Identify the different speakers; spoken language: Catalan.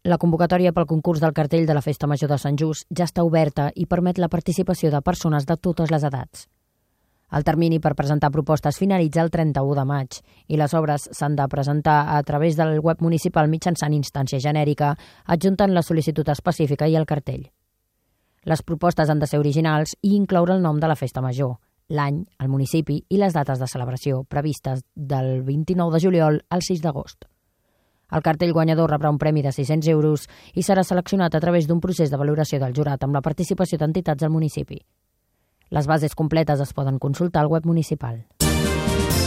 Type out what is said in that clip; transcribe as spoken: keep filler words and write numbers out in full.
Speaker 1: La convocatòria pel concurs del cartell de la Festa Major de Sant Just ja està oberta i permet la participació de persones de totes les edats. El termini per presentar propostes finalitza el trenta-u de maig i les obres s'han de presentar a través del web municipal mitjançant instància genèrica, adjuntant la sol·licitud específica i el cartell. Les propostes han de ser originals i incloure el nom de la Festa Major, l'any, el municipi i les dates de celebració previstes del vint-i-nou de juliol al sis d'agost. El cartell guanyador rebrà un premi de sis-cents euros i serà seleccionat a través d'un procés de valoració del jurat amb la participació d'entitats del municipi. Les bases completes es poden consultar al web municipal.